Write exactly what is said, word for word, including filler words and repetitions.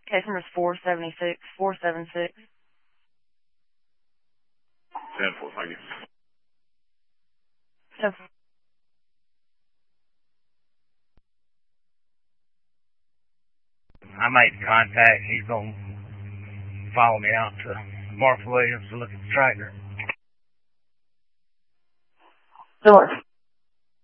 Case number is four seventy-six, four seven six. ten four, thank you. So, I made contact. He's going to follow me out to Mark Williams to look at the tractor. North.